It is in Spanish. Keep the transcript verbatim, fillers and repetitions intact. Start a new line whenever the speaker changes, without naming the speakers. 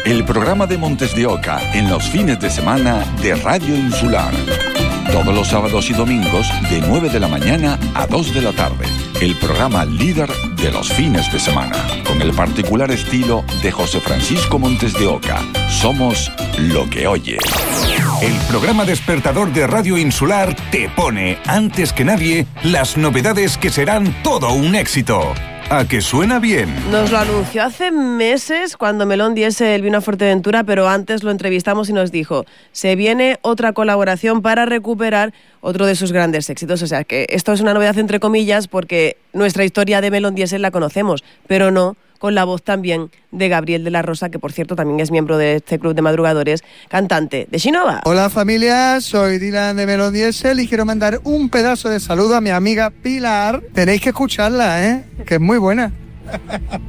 el programa de Montes de Oca en los fines de semana de Radio Insular. Todos los sábados y domingos de nueve de la mañana a dos de la tarde. El programa líder de los fines de semana. Con el particular estilo de José Francisco Montes de Oca. Somos lo que oyes.
El programa despertador de Radio Insular te pone, antes que nadie, las novedades que serán todo un éxito. ¿A que suena bien?
Nos lo anunció hace meses cuando Melón Diesel vino a Fuerteventura, pero antes lo entrevistamos y nos dijo, se viene otra colaboración para recuperar otro de sus grandes éxitos. O sea que esto es una novedad entre comillas porque nuestra historia de Melón Diesel la conocemos, pero no con la voz también de Gabriel de la Rosa, que por cierto también es miembro de este club de madrugadores, cantante de Xinova.
Hola familia, soy Dylan de Melón Diesel y quiero mandar un pedazo de saludo a mi amiga Pilar. Tenéis que escucharla, ¿eh? Que es muy buena.